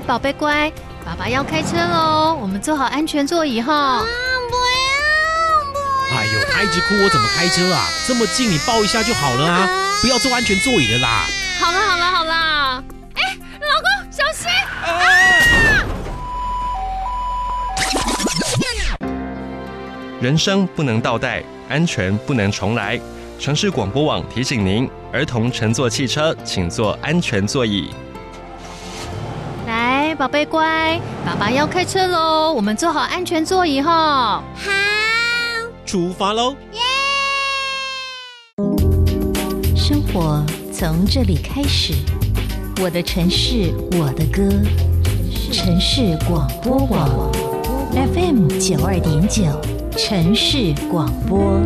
宝贝乖，爸爸要开车喽，我们坐好安全座椅哈。 哎呦，他一直哭，我怎么开车啊？这么近，你抱一下就好了啊！不要坐安全座椅了啦。 好啦，哎，老公小心！ 人生不能倒带，安全不能重来。城市广播网提醒您，儿童乘坐汽车请坐安全座椅。 来，宝贝乖，爸爸要开车喽，我们坐好安全座椅哈。 好， 出发喽！ 耶！ 生活从这里开始，我的城市，我的歌，城市广播网 FM 92.9，城市广播。